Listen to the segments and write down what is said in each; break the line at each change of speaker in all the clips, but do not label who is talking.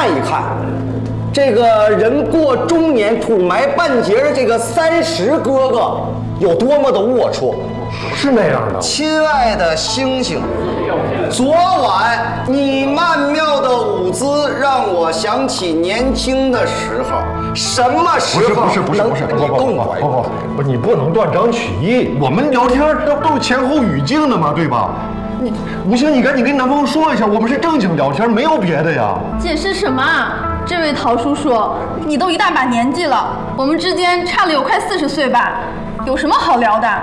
看一看，这个人过中年土埋半截的这个30哥哥有多么的龌龊。
是那样的。
亲爱的星星，昨晚你曼妙的舞姿让我想起年轻的时候。什么时候？
不是，不，你不能断章取义。我们聊天都有前后语境的嘛，对吧？吴星，你赶紧跟男朋友说一下，我们是正经聊天，没有别的呀。
解释什么啊？这位陶叔叔，你都一大把年纪了，我们之间差了有快40岁吧？有什么好聊的？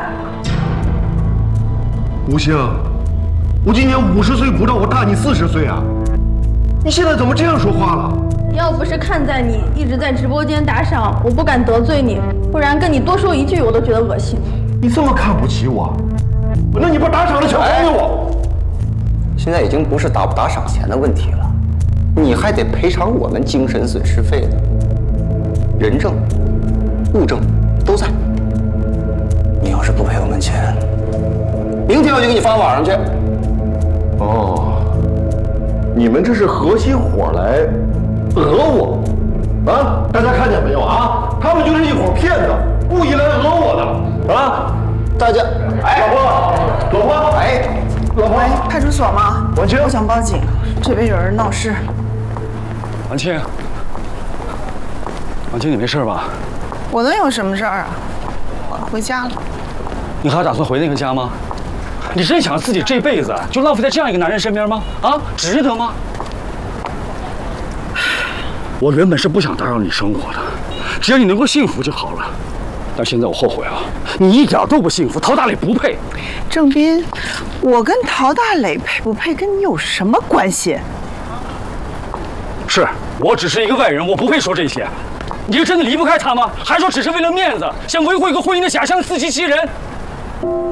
吴星，我今年50岁不到，我大你40岁啊！你现在怎么这样说话了？
要不是看在你一直在直播间打赏，我不敢得罪你，不然跟你多说一句我都觉得恶心。
你这么看不起我，那你把打赏的钱还给我。
现在已经不是打不打赏钱的问题了，你还得赔偿我们精神损失费的，人证、物证都在。你要是不赔我们钱，明天我就给你发网上去。
哦，你们这是合起伙来讹我啊！大家看见没有啊？他们就是一伙骗子，故意来讹我的啊！
大家，
老婆，老婆，
喂，派出所吗？
婉清，
我想报警，这边有人闹事。
婉清，你没事吧？
我能有什么事儿啊？我回家了。
你还打算回那个家吗？你真想自己这辈子就浪费在这样一个男人身边吗？啊，值得吗？我原本是不想打扰你生活的，只要你能够幸福就好了。但现在我后悔啊，你一点都不幸福，陶大磊不配。
郑斌，我跟陶大磊配不配跟你有什么关系？
是我只是一个外人，我不配说这些。你是真的离不开他吗？还说只是为了面子，想维护一个婚姻的假象，自欺欺人？